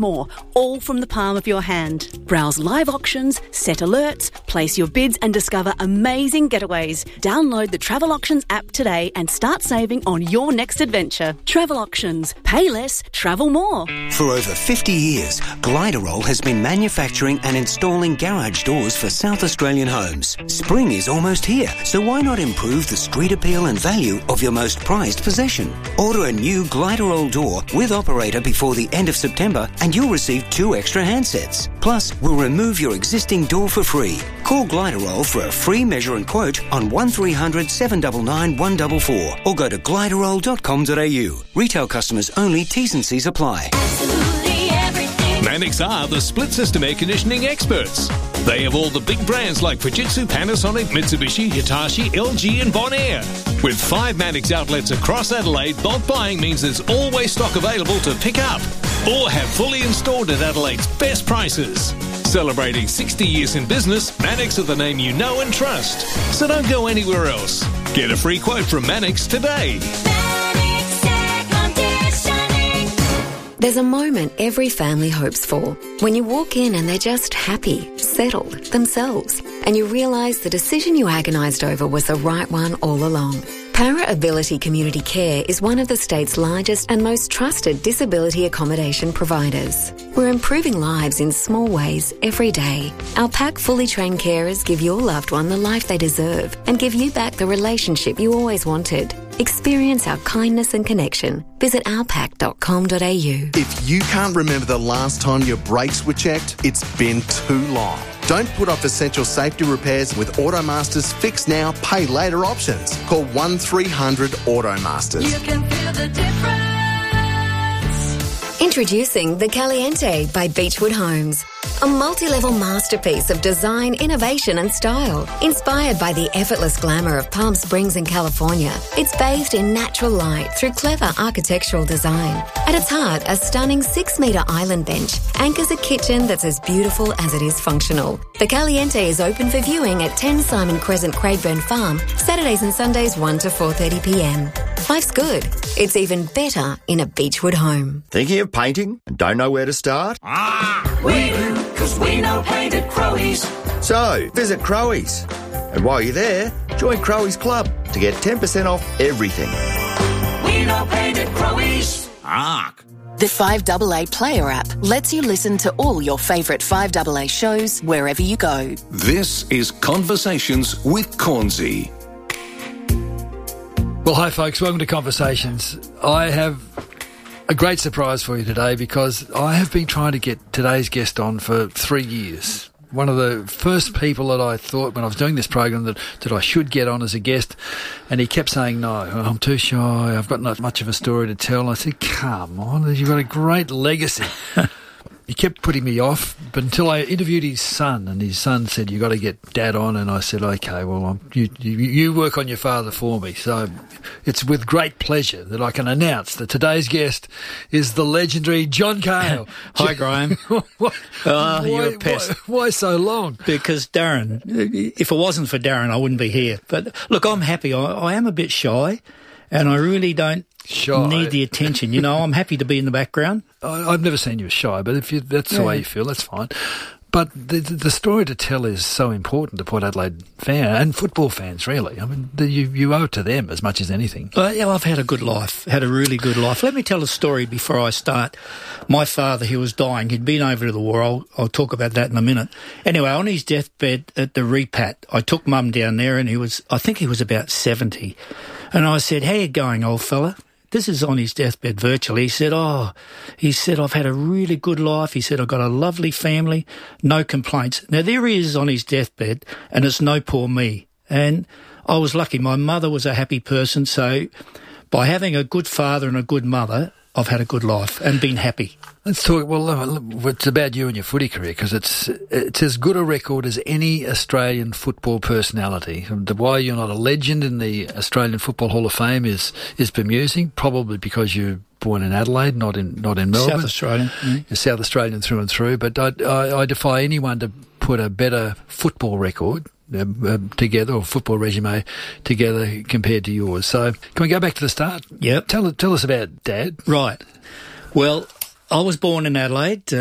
more, all from the palm of your hand. Browse live auctions, set alerts, place your bids and discover amazing getaways. Download the Travel Auctions app today and start saving on your next adventure. Travel Auctions. Pay less, travel more. For over 50 years, Gliderol has been manufacturing and installing garage doors for South Australian homes. Spring is almost here, so why not improve the street appeal and value of your most prized possession? Order a new Gliderol door with operator before the end of September and you'll receive 2 extra handsets. Plus, we'll remove your existing door for free. Call Gliderol for a free measure and quote on 1300 799 144 or go to gliderol.com.au. Retail customers only, T's and C's apply. Absolutely everything. Mannix are the split system air conditioning experts. They have all the big brands like Fujitsu, Panasonic, Mitsubishi, Hitachi, LG and Bonaire. With 5 Mannix outlets across Adelaide, bulk buying means there's always stock available to pick up or have fully installed at Adelaide's best prices. Celebrating 60 years in business, Mannix are the name you know and trust. So don't go anywhere else. Get a free quote from Mannix today. Mannix Air Conditioning. There's a moment every family hopes for. When you walk in and they're just happy, settled, themselves, and you realise the decision you agonised over was the right one all along. Para Ability Community Care is one of the state's largest and most trusted disability accommodation providers. We're improving lives in small ways every day. Our PAC fully trained carers give your loved one the life they deserve and give you back the relationship you always wanted. Experience our kindness and connection. Visit ourpac.com.au. If you can't remember the last time your brakes were checked, it's been too long. Don't put off essential safety repairs with Automaster's Fix Now, Pay Later options. Call 1300 Automasters. You can feel the difference. Introducing The Caliente by Beechwood Homes. A multi-level masterpiece of design, innovation and style. Inspired by the effortless glamour of Palm Springs in California, it's bathed in natural light through clever architectural design. At its heart, a stunning 6-metre island bench anchors a kitchen that's as beautiful as it is functional. The Caliente is open for viewing at 10 Simon Crescent, Craigburn Farm, Saturdays and Sundays 1 to 4:30pm. Life's good. It's even better in a Beechwood home. Thinking of painting and don't know where to start? We do, because we know paint at Crowies. So, visit Crowies. And while you're there, join Crowies Club to get 10% off everything. We know paint at Crowies. The 5AA Player app lets you listen to all your favourite 5AA shows wherever you go. This is Conversations with Cornsey. Well, hi folks, welcome to Conversations. I have a great surprise for you today because I have been trying to get today's guest on for 3 years. One of the first people that I thought when I was doing this program that I should get on as a guest, and he kept saying, no, I'm too shy, I've got not much of a story to tell. I said, come on, you've got a great legacy. He kept putting me off, but until I interviewed his son, and his son said, you got to get Dad on, and I said, okay, well, you work on your father for me. So it's with great pleasure that I can announce that today's guest is the legendary John Cahill. Hi, Graham. You're a pest. Why so long? Because Darren, if it wasn't for Darren, I wouldn't be here. But look, I'm happy. I am a bit shy, and I really don't need the attention. You know, I'm happy to be in the background. I've never seen you as shy, but if that's the way you feel, that's fine. But the story to tell is so important to Port Adelaide fan and football fans, really. I mean, you owe it to them as much as anything. Yeah, I've had a good life, had a really good life. Let me tell a story before I start. My father, he was dying. He'd been over to the war. I'll talk about that in a minute. Anyway, on his deathbed at the repat, I took Mum down there, and I think he was about 70. And I said, how you going, old fella? This is on his deathbed virtually. He said, I've had a really good life. He said, I've got a lovely family, no complaints. Now, there he is on his deathbed, and it's no poor me. And I was lucky. My mother was a happy person, so by having a good father and a good mother, I've had a good life and been happy. Let's talk, it's about you and your footy career, because it's as good a record as any Australian football personality. Why you're not a legend in the Australian Football Hall of Fame is bemusing, probably because you're born in Adelaide, not in Melbourne. South Australian. Mm-hmm. You're South Australian through and through, but I defy anyone to put a better football record together, or football resume together, compared to yours. So can we go back to the start? Yep. Tell us about Dad. Right. Well, I was born in Adelaide.